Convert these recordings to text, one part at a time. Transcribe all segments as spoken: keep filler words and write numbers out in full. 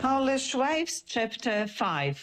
Polish Wives, Chapter five.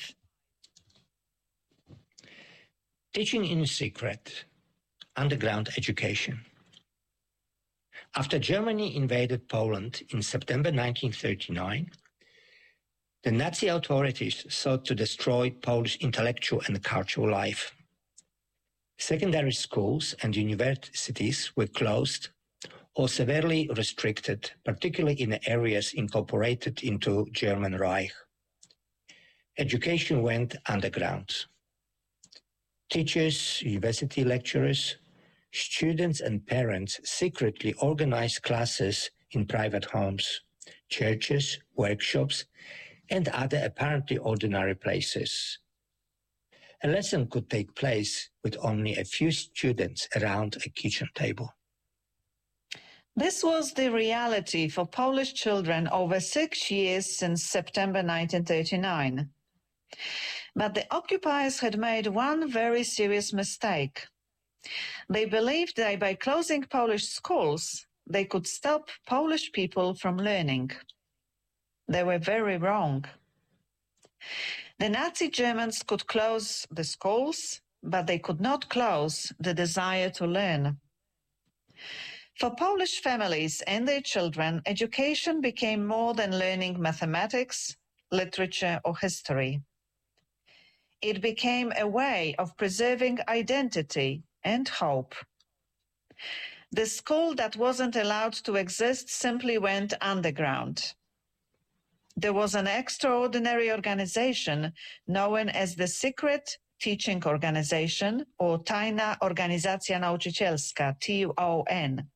Teaching in secret, underground education. After Germany invaded Poland in September nineteen thirty-nine, the Nazi authorities sought to destroy Polish intellectual and cultural life. Secondary schools and universities were closed or severely restricted, particularly in areas incorporated into German Reich. Education went underground. Teachers, university lecturers, students and parents secretly organized classes in private homes, churches, workshops, and other apparently ordinary places. A lesson could take place with only a few students around a kitchen table. This was the reality for Polish children over six years since September nineteen thirty-nine. But the occupiers had made one very serious mistake. They believed that by closing Polish schools, they could stop Polish people from learning. They were very wrong. The Nazi Germans could close the schools, but they could not close the desire to learn. For Polish families and their children, education became more than learning mathematics, literature, or history. It became a way of preserving identity and hope. The school that wasn't allowed to exist simply went underground. There was an extraordinary organization known as the Secret Teaching Organization, or Tajna Organizacja Nauczycielska, T O N.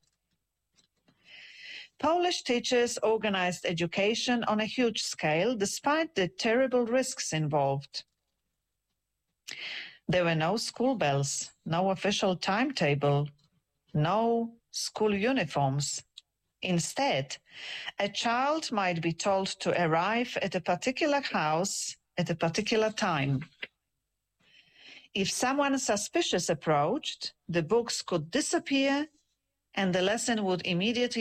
Polish teachers organized education on a huge scale, despite the terrible risks involved. There were no school bells, no official timetable, no school uniforms. Instead, a child might be told to arrive at a particular house at a particular time. If someone suspicious approached, the books could disappear and the lesson would immediately